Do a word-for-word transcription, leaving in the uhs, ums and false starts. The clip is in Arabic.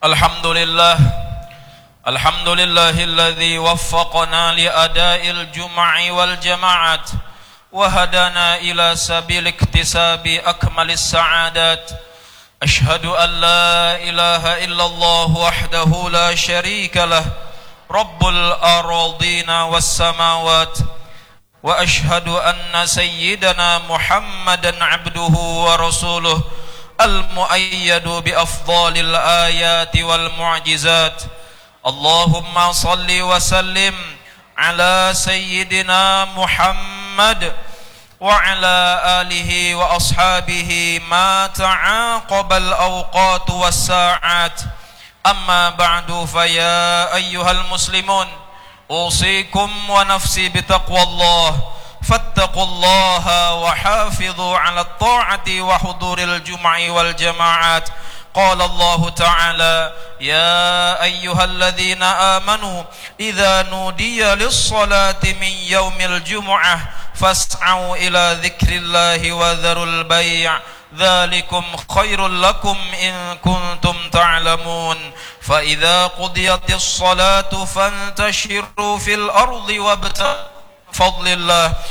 الحمد لله الحمد لله الذي وفقنا لأداء الجمع والجماعات وهدانا إلى سبيل اكتساب أكمل السعادات. أشهد أن لا إله إلا الله وحده لا شريك له رب الأراضين والسماوات، وأشهد أن سيدنا محمدا عبده ورسوله المؤيد بأفضل الآيات والمعجزات. اللهم صل وسلم على سيدنا محمد وعلى آله وأصحابه ما تعاقب الأوقات والساعات. أما بعد، فيا أيها المسلمون، أوصيكم ونفسي بتقوى الله، فاتقوا الله وحافظوا على الطاعة وحضور الجمع والجماعات. قال الله تعالى: يا أيها الذين آمنوا إذا نودي للصلاة من يوم الجمعة فاسعوا إلى ذكر الله وذروا البيع ذلكم خير لكم إن كنتم تعلمون. فإذا قضيت الصلاة فانتشروا في الأرض وابتغوا فضل الله